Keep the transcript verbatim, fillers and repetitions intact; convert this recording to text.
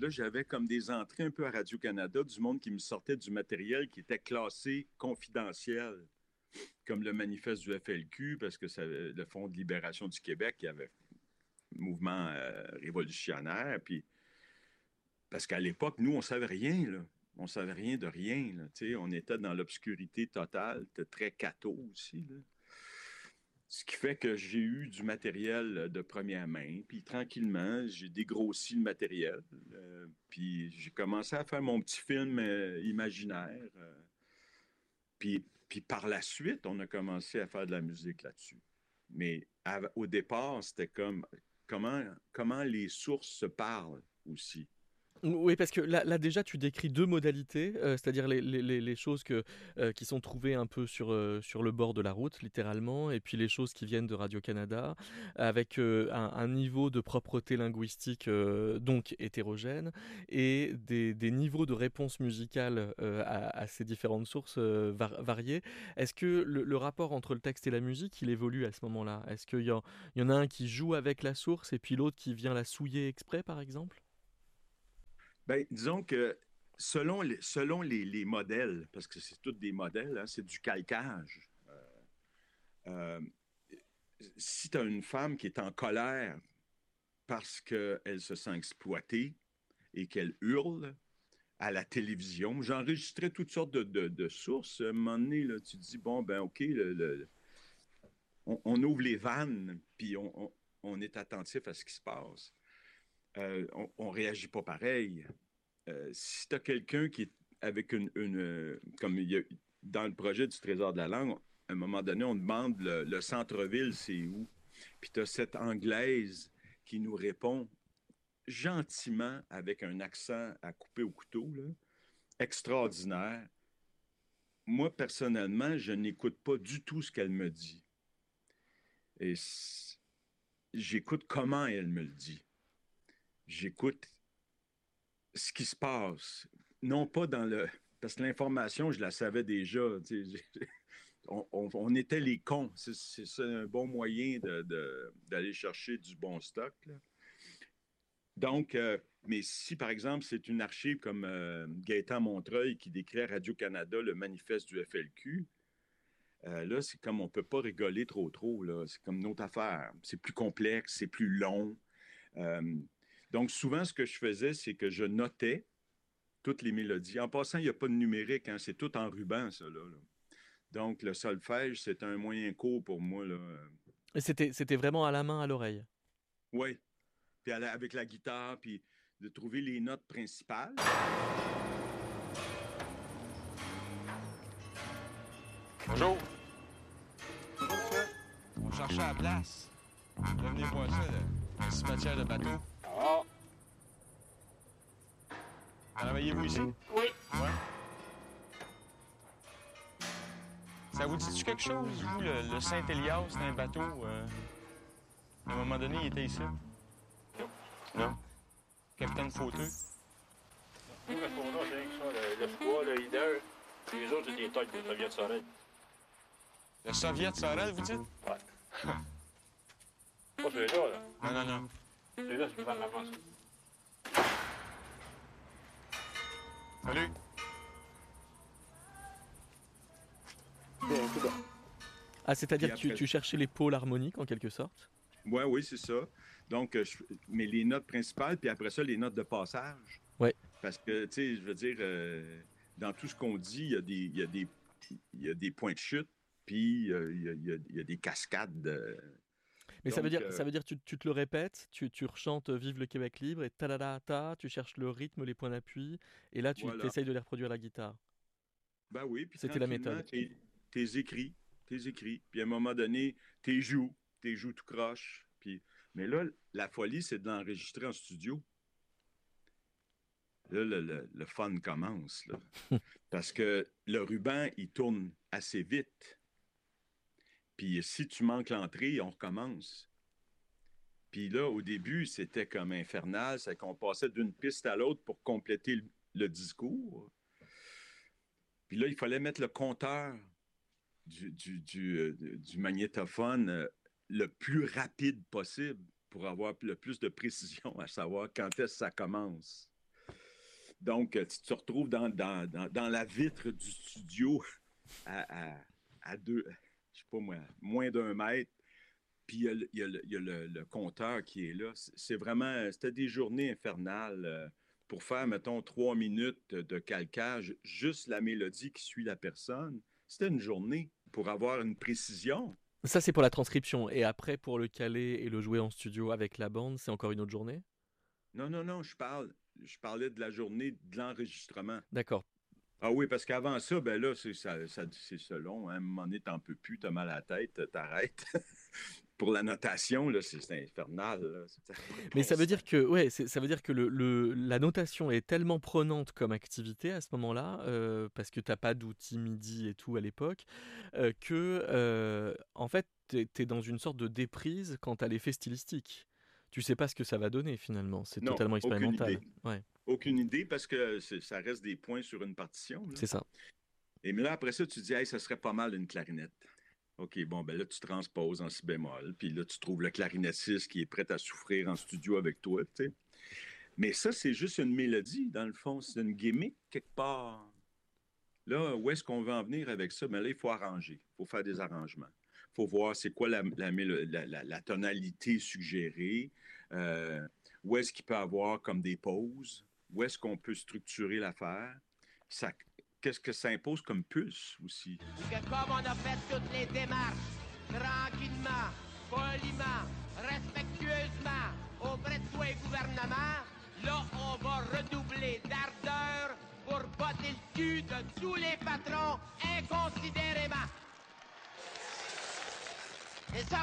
là, j'avais comme des entrées un peu à Radio-Canada, du monde qui me sortait du matériel qui était classé confidentiel, comme le manifeste du F L Q, parce que c'est le Fonds de libération du Québec qui avait un mouvement euh, révolutionnaire. Puis, parce qu'à l'époque, nous, on savait rien, là. On savait rien de rien, là. Tu sais, on était dans l'obscurité totale. C'était très catho aussi, là. Ce qui fait que j'ai eu du matériel de première main, puis tranquillement, j'ai dégrossi le matériel, euh, puis j'ai commencé à faire mon petit film euh, imaginaire. euh, puis, puis par la suite, on a commencé à faire de la musique là-dessus. Mais à- au départ, c'était comme comment, comment les sources se parlent aussi. Oui, parce que là, là déjà, tu décris deux modalités, euh, c'est-à-dire les, les, les- les choses que, euh, qui sont trouvées un peu sur, euh, sur le bord de la route, littéralement, et puis les choses qui viennent de Radio-Canada, avec euh, un, un niveau de propreté linguistique euh, donc hétérogène, et des, des niveaux de réponse musicale euh, à, à ces différentes sources euh, var- variées. Est-ce que le, le rapport entre le texte et la musique, il évolue à ce moment-là? Est-ce qu'il y, en- il y en a un qui joue avec la source, et puis l'autre qui vient la souiller exprès, par exemple? Ben, disons que selon les, selon les, les modèles, parce que c'est tous des modèles, hein, c'est du calcage. Euh, Si tu as une femme qui est en colère parce qu'elle se sent exploitée et qu'elle hurle à la télévision, j'enregistrais toutes sortes de, de- de sources. À un moment donné, là, tu te dis, bon, ben OK, le- le- on, on ouvre les vannes, puis on, on- on est attentif à ce qui se passe. Euh, on ne réagit pas pareil. Euh, si tu as quelqu'un qui est avec une, une, euh, comme il y a, dans le projet du Trésor de la langue, à un moment donné, on demande le, le centre-ville, c'est où? Puis tu as cette Anglaise qui nous répond gentiment avec un accent à couper au couteau, là, extraordinaire. Moi, personnellement, je n'écoute pas du tout ce qu'elle me dit. Et j'écoute comment elle me le dit. J'écoute ce qui se passe. Non pas dans le... Parce que l'information, je la savais déjà. Tu sais, on, on- on était les cons. C'est c'est ça un bon moyen de- de- d'aller chercher du bon stock, là. Donc, euh, mais si par exemple c'est une archive comme euh, Gaëtan Montreuil qui décrit à Radio-Canada le manifeste du F L Q, euh, là, c'est comme on peut pas rigoler trop trop, là. C'est comme une autre affaire. C'est plus complexe, c'est plus long. Euh, donc, souvent, ce que je faisais, c'est que je notais toutes les mélodies. En passant, il n'y a pas de numérique, hein, c'est tout en ruban, ça, là, là. Donc, le solfège, c'est un moyen court pour moi, là. Et c'était, c'était vraiment à la main, à l'oreille. Oui, puis à la- avec la guitare, puis de trouver les notes principales. Bonjour. On cherchait à la place. Venez voir ça, là. Le cimetière de bateau. Ah, Travaillez-vous ici? oui. Ouais. Ça vous dit-tu quelque chose, vous, le, le Saint-Élias, c'est un bateau? euh, À un moment donné, il était ici. Non. Non. Capitaine Fauteux. Nous, ce qu'on a, c'est rien que ça, le, le froid, le leader. Les autres, c'est des têtes de Soviet Sorel. Le Soviet Sorel, vous dites? Ouais. Pas celui-là, là. Non, non, non. Celui-là, c'est le gouvernement français. Salut. Ah, c'est-à-dire Puis que tu, après, tu cherchais les pôles harmoniques, en quelque sorte? ouais, oui, c'est ça. Donc, euh, je- mais les notes principales, puis après ça, les notes de passage. Ouais. Parce que, tu sais, je veux dire, euh, dans tout ce qu'on dit, il y a des, il y a des, il y a des points de chute, puis euh, il y a, il y a- il y a des cascades. euh. Mais ça veut Donc, dire, euh, ça veut dire tu, tu te le répètes, tu, tu rechantes Vive le Québec libre et ta ta ta, tu cherches le rythme, les points d'appui, et là tu voilà. essayes de les reproduire à la guitare. Ben oui, puis C'était la tranquillement, méthode. t'es, t'es écrit, t'es écrit. Puis à un moment donné, t'es joues, t'es joues tout croche. Puis... Mais là, la folie, c'est de l'enregistrer en studio. Là, le, le- le fun commence, là. Parce que le ruban, il tourne assez vite. Puis si tu manques l'entrée, on recommence. Puis là, au début, c'était comme infernal. C'est qu'on passait d'une piste à l'autre pour compléter le, le discours. Puis là, il fallait mettre le compteur du, du, du, euh, du magnétophone euh, le plus rapide possible pour avoir le plus de précision à savoir quand est-ce que ça commence. Donc, tu te retrouves dans, dans, dans, dans la vitre du studio à, à, à deux, je sais pas moi, moins d'un mètre. Puis il y a, le, il y a, le, il y a le, le compteur qui est là. C'est vraiment, c'était des journées infernales pour faire, mettons, trois minutes de calcage, juste la mélodie qui suit la personne. C'était une journée pour avoir une précision. Ça, c'est pour la transcription. Et après, pour le caler et le jouer en studio avec la bande, c'est encore une autre journée? Non, non, non, je parle, je parlais de la journée de l'enregistrement. D'accord. Ah oui, parce qu'avant ça, ben là, c'est, ça, ça, c'est selon. Hein. À un moment donné, t'en peux plus, t'as mal à la tête, t'arrêtes. Pour la notation, là, c'est, c'est infernal. Là. C'est... Mais ça veut dire que, ouais, c'est, ça veut dire que le, le, la notation est tellement prenante comme activité à ce moment-là, euh, parce que t'as pas d'outils MIDI et tout à l'époque, euh, que, euh, en fait, t'es, t'es dans une sorte de déprise quant à l'effet stylistique. Tu sais pas ce que ça va donner finalement. C'est non, totalement expérimental. Aucune idée. Ouais. Aucune idée parce que c'est, ça reste des points sur une partition. Là. C'est ça. Et mais là, après ça, tu te dis, hey, ça serait pas mal une clarinette. OK, bon, ben là, tu transposes en si bémol, puis là, tu trouves le clarinettiste qui est prêt à souffrir en studio avec toi, tu sais. Mais ça, c'est juste une mélodie, dans le fond. C'est une gimmick, quelque part. Là, où est-ce qu'on veut en venir avec ça? Ben là, il faut arranger. Il faut faire des arrangements. Il faut voir c'est quoi la, la, la, la, la tonalité suggérée. Euh, où est-ce qu'il peut y avoir comme des pauses? Où est-ce qu'on peut structurer l'affaire? Ça... Qu'est-ce que ça impose comme pulse aussi? Que comme on a fait toutes les démarches, tranquillement, poliment, respectueusement, auprès de toi et gouvernement, là, on va redoubler d'ardeur pour botter le cul de tous les patrons inconsidérément. Et ça,